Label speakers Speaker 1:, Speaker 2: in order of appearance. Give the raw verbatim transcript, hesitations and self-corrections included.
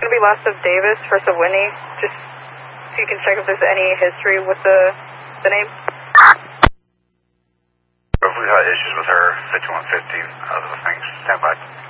Speaker 1: going to be last of Davis, first of Whitney. Just so you can check if there's any history with the the name.
Speaker 2: If we had issues with her, fifty-one fifty, other things, stand by.